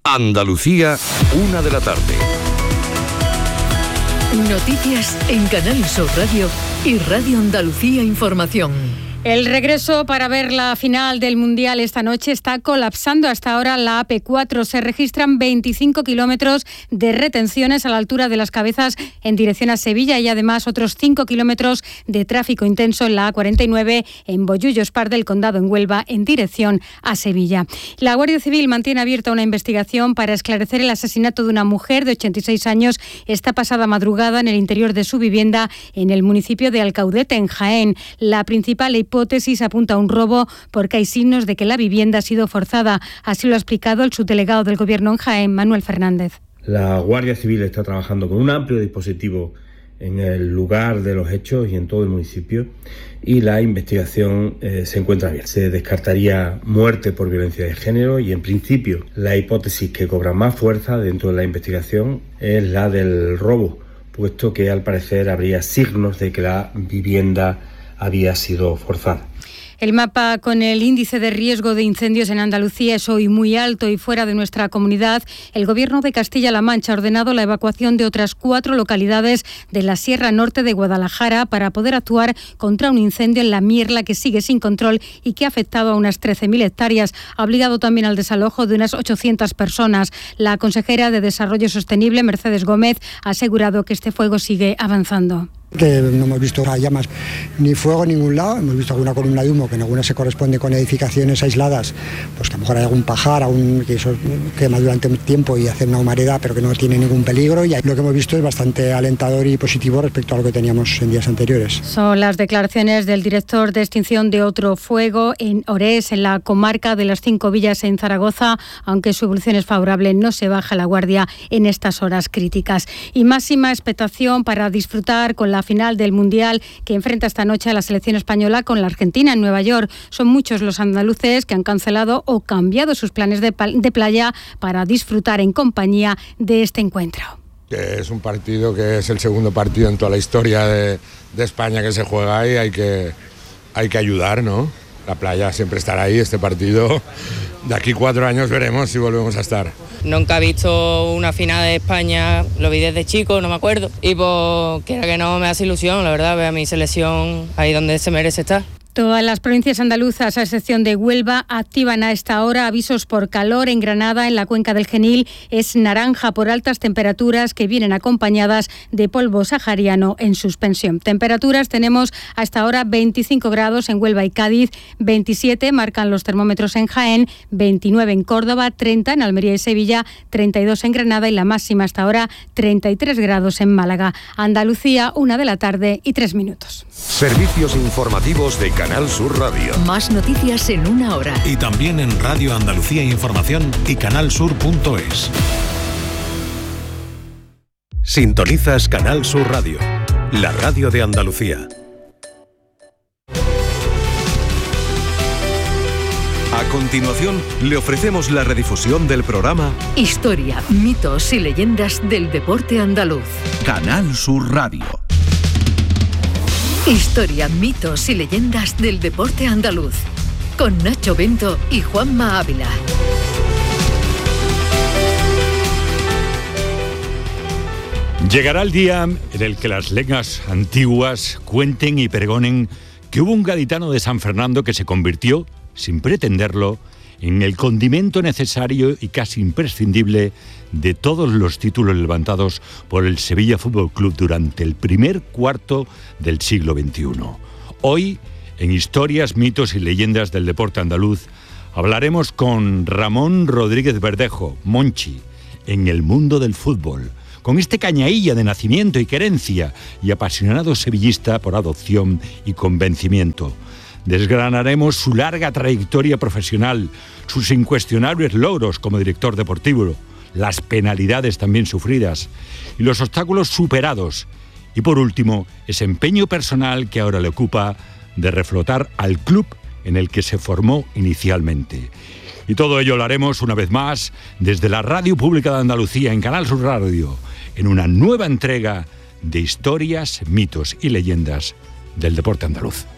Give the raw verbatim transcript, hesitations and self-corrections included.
Andalucía, una de la tarde. Noticias en Canal Sur Radio y Radio Andalucía Información. El regreso para ver la final del Mundial esta noche está colapsando. Hasta ahora la A P cuatro. Se registran veinticinco kilómetros de retenciones a la altura de Las Cabezas en dirección a Sevilla y además otros cinco kilómetros de tráfico intenso en la A cuarenta y nueve en Bollullo-Espar del Condado en Huelva en dirección a Sevilla. La Guardia Civil mantiene abierta una investigación para esclarecer el asesinato de una mujer de ochenta y seis años esta pasada madrugada en el interior de su vivienda en el municipio de Alcaudete, en Jaén. La principal hipótesis hipótesis apunta a un robo porque hay signos de que la vivienda ha sido forzada. Así lo ha explicado el subdelegado del Gobierno en Jaén, Manuel Fernández. La Guardia Civil está trabajando con un amplio dispositivo en el lugar de los hechos y en todo el municipio, y la investigación eh, se encuentra bien. Se descartaría muerte por violencia de género y en principio la hipótesis que cobra más fuerza dentro de la investigación es la del robo, puesto que al parecer habría signos de que la vivienda había sido forzada. El mapa con el índice de riesgo de incendios en Andalucía es hoy muy alto y fuera de nuestra comunidad. El Gobierno de Castilla-La Mancha ha ordenado la evacuación de otras cuatro localidades de la Sierra Norte de Guadalajara para poder actuar contra un incendio en la Mierla que sigue sin control y que ha afectado a unas trece mil hectáreas. Ha obligado también al desalojo de unas ochocientas personas. La consejera de Desarrollo Sostenible, Mercedes Gómez, ha asegurado que este fuego sigue avanzando. Que no hemos visto llamas ni fuego en ningún lado, hemos visto alguna columna de humo que en algunas se corresponde con edificaciones aisladas, pues que a lo mejor hay algún pajar, algún, que eso quema durante un tiempo y hace una humareda, pero que no tiene ningún peligro, y lo que hemos visto es bastante alentador y positivo respecto a lo que teníamos en días anteriores. Son las declaraciones del director de extinción de otro fuego en Orés, en la comarca de las Cinco Villas en Zaragoza. Aunque su evolución es favorable, no se baja la guardia en estas horas críticas. Y máxima expectación para disfrutar con la final del Mundial que enfrenta esta noche a la selección española con la Argentina en Nueva York. Son muchos los andaluces que han cancelado o cambiado sus planes de, de playa para disfrutar en compañía de este encuentro. Que es un partido que es el segundo partido en toda la historia de, de España que se juega ahí, hay que, hay que ayudar, ¿no? La playa siempre estará ahí, este partido. De aquí cuatro años veremos si volvemos a estar. Nunca he visto una final de España, lo vi desde chico, no me acuerdo. Y pues, quiera que no, me hace ilusión, la verdad, ver a mi selección ahí donde se merece estar. Todas las provincias andaluzas, a excepción de Huelva, activan a esta hora avisos por calor. En Granada, en la cuenca del Genil, es naranja por altas temperaturas que vienen acompañadas de polvo sahariano en suspensión. Temperaturas tenemos hasta ahora veinticinco grados en Huelva y Cádiz, veintisiete marcan los termómetros en Jaén, veintinueve en Córdoba, treinta en Almería y Sevilla, treinta y dos en Granada y la máxima hasta ahora treinta y tres grados en Málaga. Andalucía, una de la tarde y tres minutos. Servicios informativos de Canal Sur Radio. Más noticias en una hora. Y también en Radio Andalucía Información y canalsur punto es. Sintonizas Canal Sur Radio, la radio de Andalucía. A continuación, le ofrecemos la redifusión del programa Historia, mitos y leyendas del deporte andaluz. Canal Sur Radio. Historia, mitos y leyendas del deporte andaluz. Con Nacho Bento y Juanma Ávila. Llegará el día en el que las lenguas antiguas cuenten y pregonen que hubo un gaditano de San Fernando que se convirtió, sin pretenderlo, en el condimento necesario y casi imprescindible de todos los títulos levantados por el Sevilla Fútbol Club durante el primer cuarto del siglo veintiuno. Hoy, en Historias, mitos y leyendas del deporte andaluz, hablaremos con Ramón Rodríguez Verdejo, Monchi, en el mundo del fútbol, con este cañailla de nacimiento y querencia y apasionado sevillista por adopción y convencimiento. Desgranaremos su larga trayectoria profesional, sus incuestionables logros como director deportivo, las penalidades también sufridas y los obstáculos superados. Y por último, ese empeño personal que ahora le ocupa de reflotar al club en el que se formó inicialmente. Y todo ello lo haremos una vez más desde la Radio Pública de Andalucía en Canal Sur Radio, en una nueva entrega de Historias, mitos y leyendas del deporte andaluz.